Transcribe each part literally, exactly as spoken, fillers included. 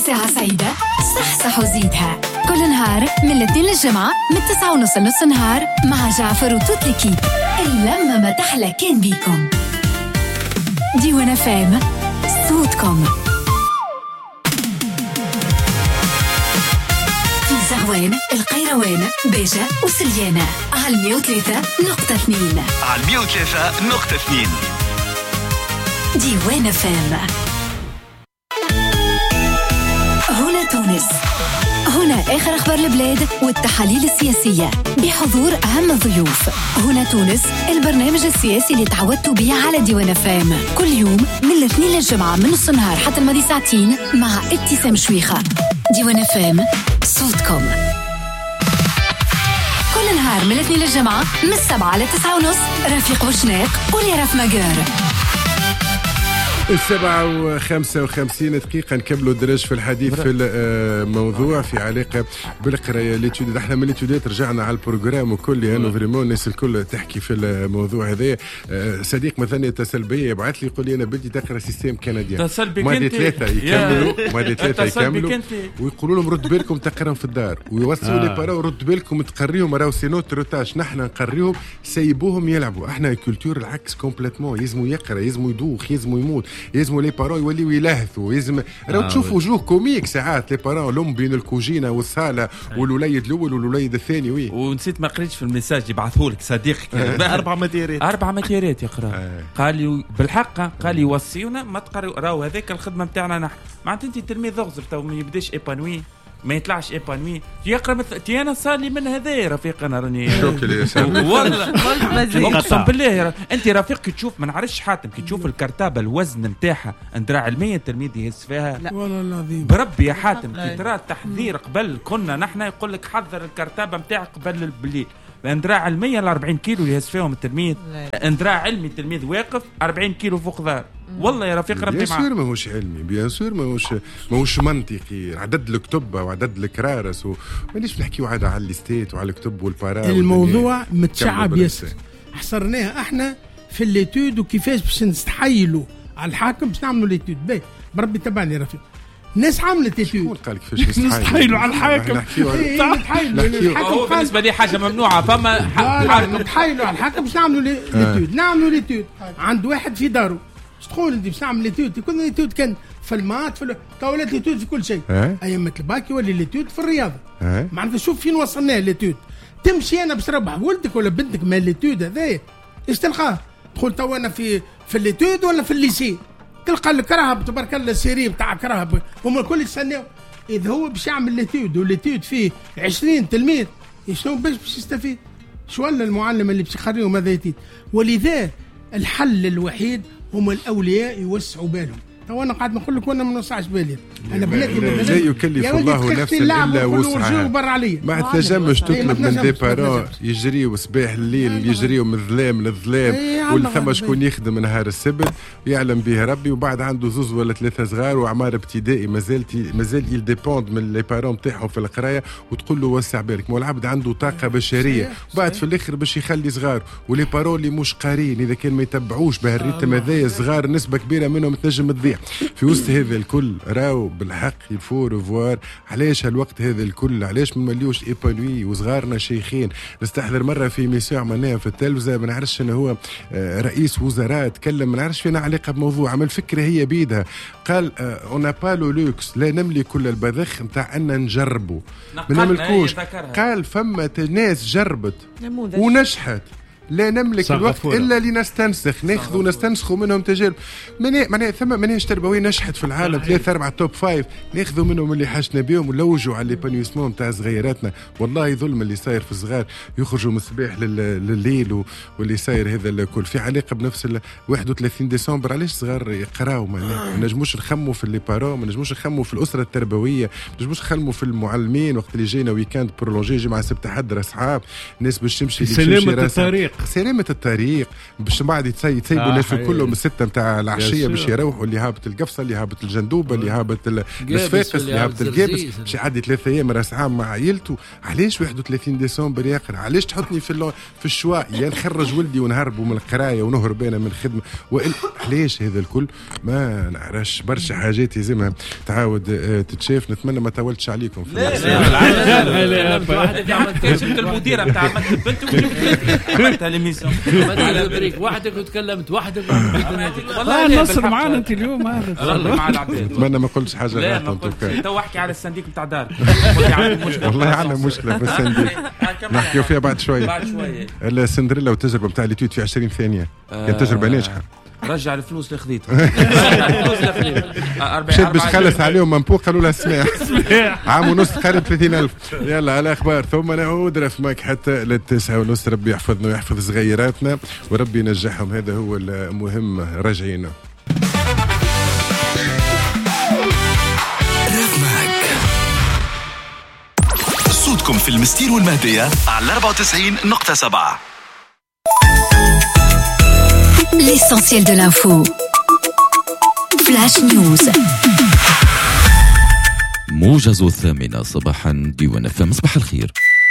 ساعة سعيدة صح وزيدها كل نهار من الاثنين للجمعة من تسعة ونص لنص نهار مع جعفر وتوت ليكيب. اللمة ما تحلى كان بيكم. ديوان فام صوتكم في زغوان القيروان باشا وسليانة على مية وثلاثة نقطة اثنين على مية وثلاثة نقطة اثنين ديوان فام. هنا تونس، هنا آخر أخبار البلاد والتحاليل السياسية بحضور أهم الضيوف. هنا تونس، البرنامج السياسي اللي تعودتوا بيه على ديوان فام كل يوم من الاثنين للجمعة من نص النهار حتى الماضي ساعتين مع ابتسام شويخة. ديوان فام صوتكم كل نهار من الاثنين للجمعة من السبعة لتسعة ونص. رفيق وشناق وليرف مجار. السبعة وخمسة وخمسين دقيقة نكملوا الدرج في الحديث في الموضوع في علاقة بالقراية ليتوديات. احنا من ليتوديات رجعنا على البروجرام وكل يعني فريمون الناس الكل تحكي في الموضوع هذا. صديق مثلا اتصل بي يبعث لي يقول لي انا بدي تقرا سيستم كندي مادة ثلاثة يكملوا مادة ثلاثة يكملوا ويقولوا لهم رد بالكم تقراهم في الدار ويوصلوا لي بارا ورد بالكم تقريهم راهو سينو تروتاج نحن نقريهم سيبوهم يلعبوا. احنا الكولتور العكس كومبليتمون يزموا يقرا يزموا يدوخ يزموا يموت يزموا لي بارون يوليو يلهثوا يزم راهو آه تشوفوا وجوه كوميك ساعات لي بارون لهم بين الكوجينه والصاله آه. والوليد الاول والوليد الثاني وي ونسيت ما قريتش في الميساج يبعثوا لك صديقك آه. اربع ماتيريات اربع ماتيريات يقرا آه. قال لي بالحق قال لي وصيونا ما تقراو راهو هذاك الخدمه نتاعنا نحن معناتها انت تلميذ اغزر تو ما يبداش ايبانوي ما يطلعش ايبانوي يقرا مثل تيانا صالي من هذا رفيق انا راني والله اقسم بالله انت رفيق كي تشوف ما نعرفش حاتم كي تشوف الكرتابه الوزن نتاعها ندرا علميا التلميذ يهز فيها والله العظيم بربي يا حاتم كي ترى التحذير قبل كنا نحن يقول لك حذر الكرتابه نتاعك قبل البليل اندراع علميا ل أربعين كيلو اللي يهز فيهم التلميذ اندراع علمي التلميذ واقف أربعين كيلو فوق ظهر والله يا رفيق ربي معاه. بيان سور ماهوش علمي بيان سور ماهوش ماهوش منطقي عدد الكتب وعدد الكرارس ومانيش نحكيو عاد على الليستات وعلى الكتب والبارا. الموضوع متشعب ياسر حصرناها احنا في الليتود وكيفاش باش نستحيلوا على الحاكم باش نعملوا ليتود باهي بربي تبعني رفيق. الناس عملت يتود قال كيفاش نستحيلوا على الحاكم هو بالنسبه لي حاجه ممنوعه فما نتحايلوا على الحاكم باش نعملوا ليتود نعملوا ليتود عند واحد في داره تقول انت باش نعمل ليتود يكون ليتود كان في المات في طاولات ليتود في كل شيء ايام الباك يولي ليتود في الرياضه معناتها شوف فين وصلناه ليتود. تمشي انا باش تربح ولدك ولا بنتك من ليتود هذايا ايش تلقاه تقول تو انا في في الليتود ولا في الليسي تلقى الكرهب تبارك الله السيري بتاع كرهب هم الكل يستناو اذا هو باش يعمل ليتود والليتود فيه عشرين تلميذ شنو باش باش يستفيد شو ولا المعلم اللي باش يخريهم ماذا يتيد. ولذا الحل الوحيد هم الاولياء يوسعوا بالهم. تو انا قاعد نقول لك وانا ما نوسعش بالي انا بناتي لا يكلف الله نفسا الا وسعها ما تنجمش تطلب من دي بارون يجريوا صباح الليل يجريوا من الظلام للظلام ولا ثم شكون يخدم نهار السبت يعلم به ربي وبعد عنده زوز ولا ثلاثه صغار وعمار ابتدائي مازال مازال يديبوند من لي بارون نتاعهم في القرايه وتقول له وسع بالك. ما العبد عنده طاقه بشريه وبعد في الاخر باش يخلي صغار ولي بارون اللي مش قارين اذا كان ما يتبعوش بهالريتم هذايا صغار نسبه كبيره منهم تنجم تضيع في وسط هذا الكل. راو بالحق يفور ريفوار علاش هالوقت هذا الكل علاش ما نوليوش ايبانوي وصغارنا شيخين. نستحضر مره في ميسيون عملناها في التلفزه ما نعرفش انه هو رئيس وزراء تكلم ما نعرفش فينا علاقه بموضوع عمل فكره هي بيدها قال اون با لو لوكس لا نملك كل البذخ نتاع ان نجربوا ما نملكوش. قال فما ناس جربت ونجحت لا نملك الوقت الا لنستنسخ ناخذ ونستنسخوا منهم تجارب. معناها ثم مناهج تربويه نجحت في العالم ثلاثة أربعة توب فايف ناخذوا منهم اللي حاجنا بهم ونلوجوا على ليبانيسمون نتاع صغيراتنا. والله ظلم اللي صاير في الصغار يخرجوا من الصباح لليل واللي صاير هذا الكل في علاقه بنفس واحد وثلاثين ديسمبر. علاش صغار يقراوا ما نجموش نخموا في لي بارون ما نجموش نخموا في الاسره التربويه ما نجموش نخموا في المعلمين وقت اللي جينا ويكاند برولونجي جمعه سبت حد اصحاب الناس باش تمشي سلامه الطريق سلامة الطريق باش بعد يتسيبوا آه الناس كلهم الستة متاع العشية باش يروحوا اللي هابط القفصة اللي هابط الجندوبة اللي هابط الصفاقس اللي هابط القابس باش يعدي ثلاثة أيام راس عام مع عائلته. علاش واحد وثلاثين ديسمبر يقرا؟ علاش تحطني في في الشواء يا نخرج ولدي ونهربوا من القراية ونهرب أنا من الخدمة وإل... علاش هذا الكل؟ ما نعرفش برشا حاجات لازمها تعاود تتشاف. نتمنى ما طولتش عليكم في لا لا لا واحد يعمل جبت المديرة بتاع مكتب بنت عملتها ليميسيون وحدك وتكلمت وحدك والله النصر معانا انت اليوم هذا والله مع العباد. اتمنى ما قلتش حاجه لا ما قلتش. تو احكي على الصنديق بتاع دارك والله عندنا مشكله في الصنديق نحكيو فيها بعد شويه. بعد شويه السندريلا والتجربه بتاع اليوتيوب في عشرين ثانيه كانت تجربه ناجحه. رجع الفلوس اللي خذيتها رجع الفلوس اللي خذيتها مشيت باش خلص عليهم منبوق قالوا لها اسماء عام ونص قريب ثلاثين ألف. يلا على اخبار ثم نعود رف مايك حتى للتسعة ونص. ربي يحفظنا ويحفظ صغيراتنا وربي ينجحهم هذا هو المهم. راجعين صوتكم في المستير والمهدية على أربعة وتسعين نقطة سبعة. L'essentiel de l'info. Flash News. موجز الثامنة صباحا ديوان اف ام. صباح الخير.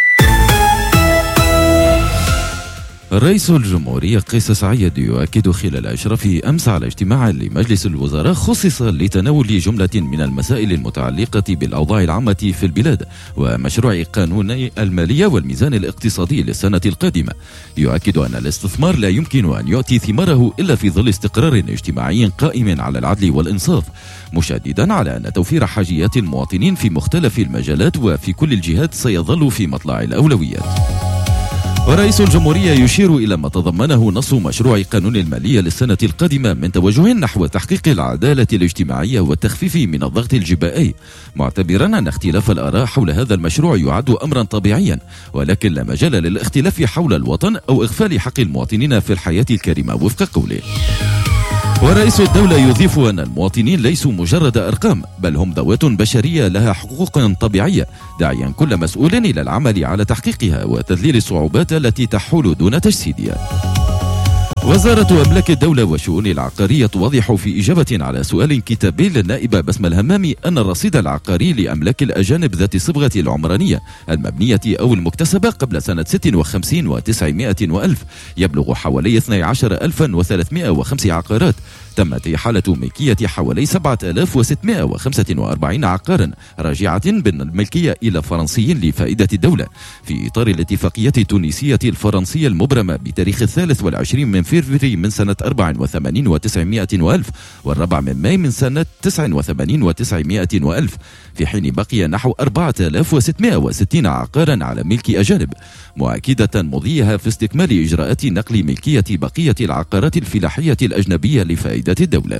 رئيس الجمهورية قيس سعيد يؤكد خلال إشرافه أمس على اجتماع لمجلس الوزراء خصص لتناول جملة من المسائل المتعلقة بالأوضاع العامة في البلاد ومشروع قانون المالية والميزان الاقتصادي للسنة القادمة. يؤكد أن الاستثمار لا يمكن أن يؤتي ثماره إلا في ظل استقرار اجتماعي قائم على العدل والإنصاف، مشددا على أن توفير حاجيات المواطنين في مختلف المجالات وفي كل الجهات سيظل في مطلع الأولويات. ورئيس الجمهورية يشير إلى ما تضمنه نص مشروع قانون المالية للسنة القادمة من توجه نحو تحقيق العدالة الاجتماعية والتخفيف من الضغط الجبائي، معتبرا أن اختلاف الآراء حول هذا المشروع يعد أمرا طبيعيا، ولكن لا مجال للاختلاف حول الوطن أو إغفال حق المواطنين في الحياة الكريمة وفق قوله. ورئيس الدولة يضيف أن المواطنين ليسوا مجرد أرقام، بل هم ذوات بشرية لها حقوق طبيعية، داعيا كل مسؤول إلى العمل على تحقيقها وتذليل الصعوبات التي تحول دون تجسيدها. وزارة أملاك الدولة والشؤون العقارية توضح في إجابة على سؤال كتابي للنائبة بسمة الهمامي أن الرصيد العقاري لأملاك الأجانب ذات الصبغة العمرانية المبنية أو المكتسبة قبل سنة ستة وخمسين وتسعمائة وألف يبلغ حوالي اثني عشر ألفا وثلاثمائة وخمسة عقارات، تمت إحالة ملكية حوالي سبعة آلاف وستمائة وخمسة وأربعين عقارا راجعة بالملكية إلى فرنسيين لفائدة الدولة في إطار الاتفاقية التونسية الفرنسية المبرمة بتاريخ الثالث والعشرين من فبراير من سنة أربعة وثمانين وتسعمائة وألف والرابع من ماي من سنة تسعة وثمانين وتسعمائة وألف، في حين بقي نحو أربعة آلاف وستمائة وستين عقارا على ملك أجانب، مؤكدة مضيها في استكمال إجراءات نقل ملكية بقية العقارات الفلاحية الأجنبية لفائدة الدولة.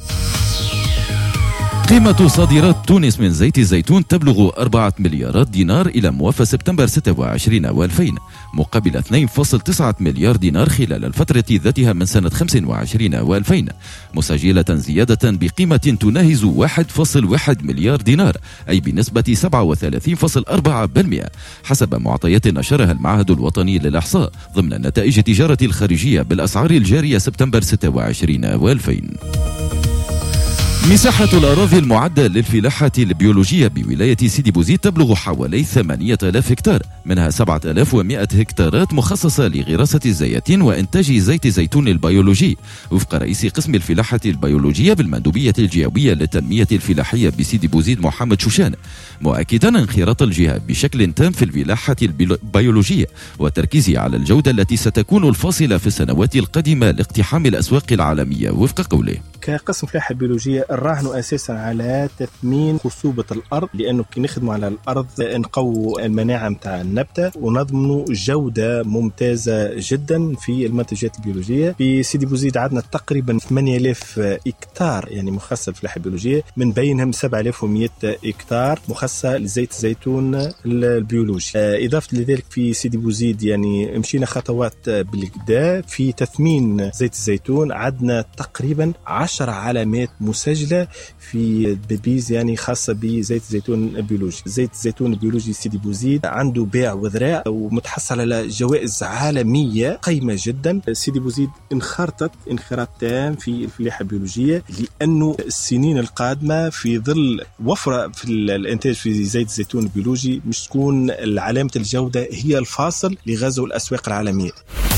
قيمة صادرات تونس من زيت الزيتون تبلغ أربعة مليارات دينار إلى موافى سبتمبر ستة وعشرين وألفين، مقابل اثنين فاصلة تسعة مليار دينار خلال الفترة ذاتها من سنة خمسة وعشرين وألفين، مسجلة زيادة بقيمة تناهز واحد فاصلة واحد مليار دينار، أي بنسبة سبعة وثلاثين فاصلة أربعة بالمئة حسب معطيات نشرها المعهد الوطني للإحصاء ضمن نتائج التجارة الخارجية بالأسعار الجارية سبتمبر ستة وعشرين وألفين. مساحة الأراضي المعدة للفلاحة البيولوجية بولاية سيدي بوزيد تبلغ حوالي ثمانية آلاف هكتار، منها سبعة آلاف ومائة هكتارات مخصصة لغراسة الزيتين وإنتاج زيت الزيتون البيولوجي، وفق رئيس قسم الفلاحة البيولوجية بالمندوبية الجهوية للتنمية الفلاحية بسيدي بوزيد محمد شوشان، مؤكدا انخراط الجهة بشكل تام في الفلاحة البيولوجية وتركيزها على الجودة التي ستكون الفاصلة في السنوات القادمة لاقتحام الأسواق العالمية وفق قوله. كقسم فلاحة بيولوجية نراهنوا أساسا على تثمين خصوبة الأرض، لأنه كي نخدموا على الأرض نقووا المناعة متاع النبتة ونضمنوا جودة ممتازة جدا في المنتجات البيولوجية. في سيدي بوزيد عندنا تقريبا ثمانية آلاف إكتار يعني مخصص للفلاحة البيولوجية، من بينهم سبعة آلاف ومائة إكتار مخصصة لزيت الزيتون البيولوجي. إضافة لذلك في سيدي بوزيد يعني مشينا خطوات بالكدا في تثمين زيت الزيتون، عندنا تقريبا عشرة عشر علامات مسجلة في بيبيز يعني خاصة بزيت الزيتون البيولوجي. زيت الزيتون البيولوجي سيدي بوزيد عنده بيع وذراع ومتحصل على جوائز عالمية قيمة جدا. سيدي بوزيد انخرطت انخراط تام في الفلاحة البيولوجية، لأنه السنين القادمة في ظل وفرة في الانتاج في زيت الزيتون البيولوجي مش تكون علامة الجودة هي الفاصل لغزو الأسواق العالمية.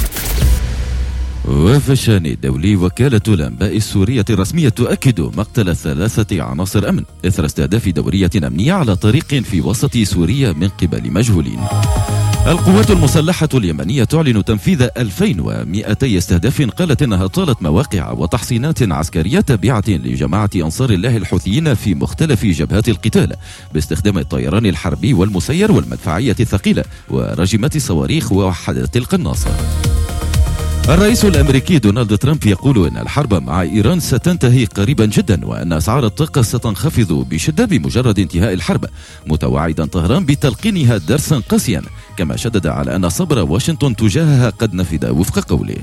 وفي الشأن الدولي، وكالة الأنباء السورية الرسمية تؤكد مقتل ثلاثة عناصر أمن إثر استهداف دورية أمنية على طريق في وسط سوريا من قبل مجهولين. القوات المسلحة اليمنية تعلن تنفيذ ألفين ومئتي استهداف قالت إنها طالت مواقع وتحصينات عسكرية تابعة لجماعة أنصار الله الحوثيين في مختلف جبهات القتال باستخدام الطيران الحربي والمسير والمدفعية الثقيلة ورجمات الصواريخ ووحدات القناصة. الرئيس الأمريكي دونالد ترامب يقول أن الحرب مع إيران ستنتهي قريبا جدا وأن أسعار الطاقة ستنخفض بشدة بمجرد انتهاء الحرب، متوعدا طهران بتلقينها درسا قاسيا، كما شدد على أن صبر واشنطن تجاهها قد نفد وفق قوله.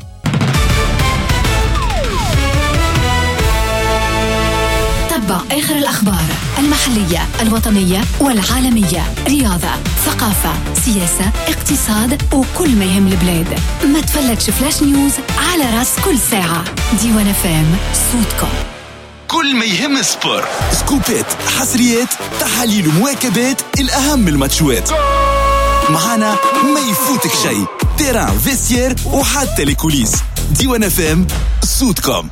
تتبع آخر الأخبار المحلية الوطنية والعالمية، رياضة، ثقافة، سياسة، اقتصاد وكل ما يهم البلاد. ما تفلتش فلاش نيوز على راس كل ساعة. ديوان اف ام صوتكم. كل ما يهم السبور، سكوبات، حصريات، تحاليل ومواكبات الأهم الماتشات. معانا ما يفوتك شيء، تيران، فيسير وحتى ليكوليس. ديوان اف ام صوتكم.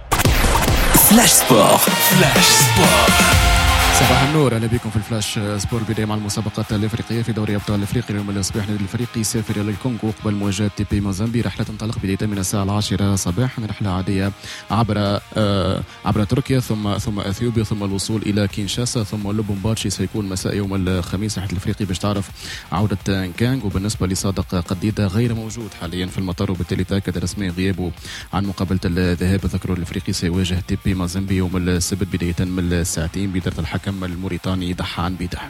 فلاش سبور. فلاش سبور. صباح النور، اهلا بكم في الفلاش سبور. بدايه مع المسابقات الافريقيه في دوري ابطال افريقيا. اليوم الصباح النادي الافريقي يسافر الى الكونغو قبل مواجهه تي بي موزامبي. رحله تنطلق بدايه من الساعه العاشرة صباحا، رحله عاديه عبر آه عبر تركيا ثم ثم اثيوبيا ثم الوصول الى كينشاسا ثم لوبومباتشي. سيكون مساء يوم الخميس. رحله الافريقي باش تعرف عوده كانغ. وبالنسبه لصادق قديده غير موجود حاليا في المطار، وبالتالي تاكد رسميا غيابه عن مقابله الذهاب. ذكروا الافريقي سيواجه تي بي موزامبي يوم السبت بدايه من الساعتين بإدارة الحكم الموريتاني ضحان بيدح.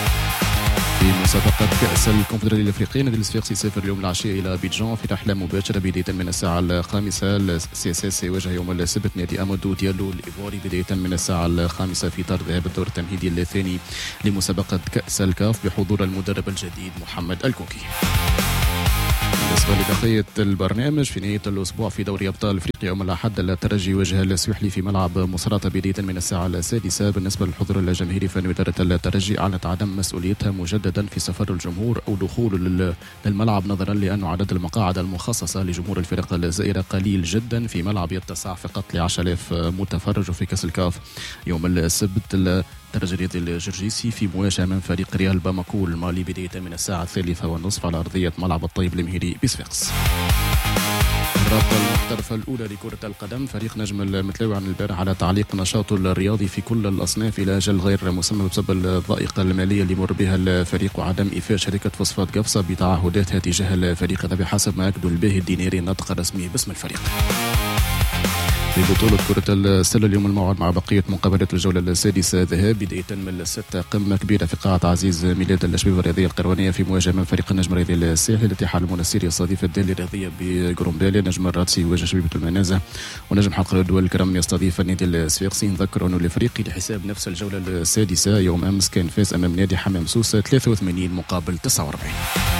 في مسابقة كأس الكونفدرالية الأفريقية، نادي الصفاقسي يسافر اليوم العشية إلى أبيجان في رحلة مباشرة بداية من الساعة الخامسة. السي اس اس يواجه يوم السبت نادي أمادو ديالو الإيفواري بداية من الساعة الخامسة في إطار ذهاب الدور التمهيدي الثاني لمسابقة كأس الكاف بحضور المدرب الجديد محمد الكوكي. بالنسبة لبقية البرنامج، في نهاية الأسبوع في دوري أبطال أفريقيا يوم الأحد الترجي يواجه السويحلي في ملعب مصراتة بداية من الساعة السادسة. بالنسبة للحضور الجماهيري، فإن إدارة الترجي أعلنت عدم مسؤوليتها مجددا في سفر الجمهور أو دخول للملعب، نظرا لأن عدد المقاعد المخصصة لجمهور الفرق الزائرة قليل جدا في ملعب يتسع فقط ل عشرة آلاف متفرج. في كأس الكاف يوم السبت الترجي الرياضي الجرجيسي في مواجهة من فريق ريال باماكو المالي بداية من الساعة الثالثة والنصف على أرضية ملعب الطيب المهيري بصفاقس. الرابطة المحترفة الأولى لكرة القدم، فريق نجم المتلاوي عن البارح على تعليق نشاطه الرياضي في كل الأصناف إلى أجل غير مسمى بسبب الضائقة المالية اللي يمر بها الفريق وعدم إيفاء شركة فوسفات قفصة بتعهداتها تجاه الفريق. هذا بحسب ما أكدوا الباهي الديناري الناطق الرسمي باسم الفريق. في بطولة كرة السلة اليوم الموعد مع بقية مقابلات الجولة السادسة ذهاب بداية من الستة، قمة كبيرة في قاعة عزيز ميلاد الشبيبة الرياضية القروانية في مواجهة من فريق النجم الرياضي الساحلي. الاتحاد المنستيري يستضيف الدالي الرياضية بجرومبالي، نجم الراتسي يواجه شبيبة المنازة، ونجم حلقة الدول الكرم يستضيف النادي الصفاقسي. نذكر أنه الفريق لحساب نفس الجولة السادسة يوم أمس كان فاز أمام نادي حمام سوسة ثلاثة وثمانين مقابل تسعة وأربعين.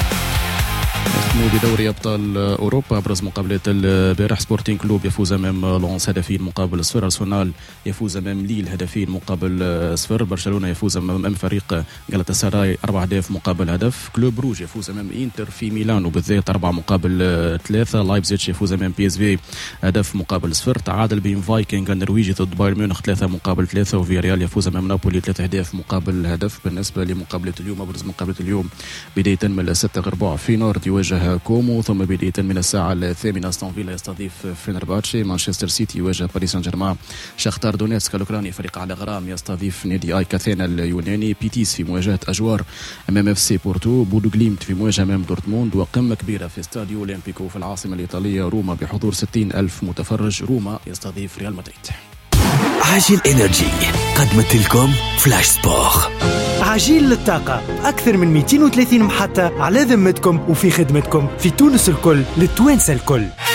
نختموا بدوري ابطال اوروبا. ابرز مقابلات البارح، سبورتينغ كلوب يفوز امام لونس هدفين مقابل صفر، ارسنال يفوز امام ليل هدفين مقابل صفر، برشلونه يفوز امام فريق غالاتا سراي اربع اهداف مقابل هدف، كلوب روج يفوز امام انتر في ميلان وبالذات اربعه مقابل ثلاثه، لايبزيتش يفوز امام بي اس في هدف مقابل صفر، تعادل بين فايكنج النرويجي ضد بايرن ميونخ ثلاثه مقابل ثلاثه، وفياريال يفوز امام نابولي ثلاث اهداف مقابل هدف. بالنسبه لمقابله اليوم، ابرز مقابله اليوم بدايه من الستة غرباء في نورد يواجه كومو، ثم بداية من الساعة الثامنة استون فيلا يستضيف فينرباتشي، مانشستر سيتي يواجه باريس سان جيرمان، شختار دونيتسك الأوكراني فريق على غرام يستضيف نادي اي كاثينا اليوناني، بيتيس في مواجهة أجوار أمام اف سي بورتو، بودو جليمت في مواجهة أمام دورتموند، وقمة كبيرة في استاديو أولمبيكو في العاصمة الإيطالية روما بحضور ستين ألف متفرج، روما يستضيف ريال مدريد. عاجل إنرجي قدمت لكم فلاش سبور. عجيل للطاقة، أكثر من مئتين وثلاثين محطة على ذمتكم وفي خدمتكم في تونس الكل للتوانسة الكل.